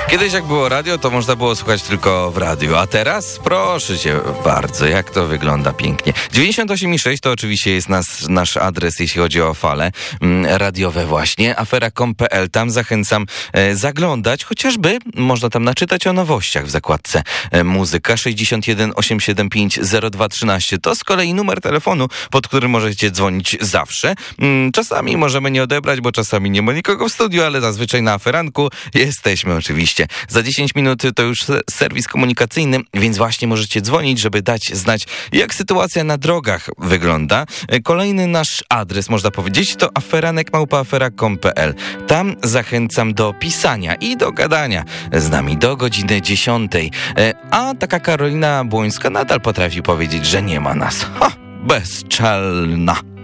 Kiedyś jak było radio, to można było słuchać tylko w radiu, a teraz proszę cię bardzo, jak to wygląda pięknie. 98,6 to oczywiście jest nasz adres, jeśli chodzi o fale radiowe właśnie, afera.com.pl, tam zachęcam zaglądać, chociażby można tam naczytać o nowościach w zakładce muzyka. 61 875 0213 to z kolei numer telefonu, pod którym możecie dzwonić zawsze. Czasami możemy nie odebrać, bo czasami nie ma nikogo w studiu, ale zazwyczaj na aferanku jesteśmy oczywiście. Za 10 minut to już serwis komunikacyjny, więc właśnie możecie dzwonić, żeby dać znać, jak sytuacja na drogach wygląda. Kolejny nasz adres, można powiedzieć, to aferanek@afera.com.pl. Tam zachęcam do pisania i do gadania z nami do godziny 10. A taka Karolina Błońska nadal potrafi powiedzieć, że nie ma nas. Ha! Bezczelna.